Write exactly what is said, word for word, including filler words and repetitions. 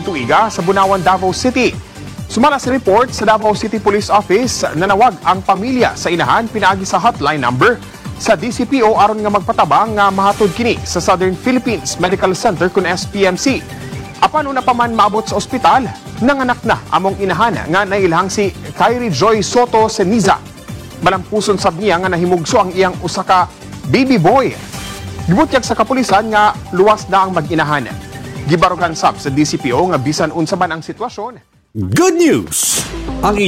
tuiga sa Bunawan, Davao City. Sumala sa report sa Davao City Police Office, nanawag ang pamilya sa inahan pinaagi sa hotline number sa D C P O aron nga magpatabang nga mahatod kini sa Southern Philippines Medical Center kun S P M C. Apan una pa man maabot sa ospital, nanganak na among inahan nga nailhang si Kyrie Joy Soto Seniza. Malampuson sab niya nga nahimugso ang iyang usa ka baby boy. Gibutyag sa kapulisan nga luwas na ang mag-inahan. Gibarugan sab sa D C P O nga bisan unsa man ang sitwasyon. Good news!